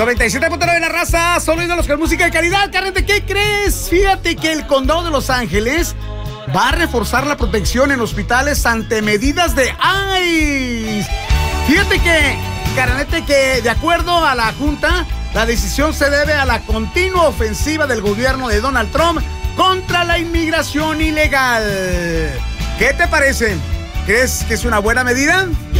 97.9 la raza, solo ídolos con música de calidad. Carnete, ¿qué crees? Fíjate que el condado de Los Ángeles va a reforzar la protección en hospitales ante medidas de ICE. Fíjate que, Carnete, que de acuerdo a la Junta, la decisión se debe a la continua ofensiva del gobierno de Donald Trump contra la inmigración ilegal. ¿Qué te parece? ¿Crees que es una buena medida?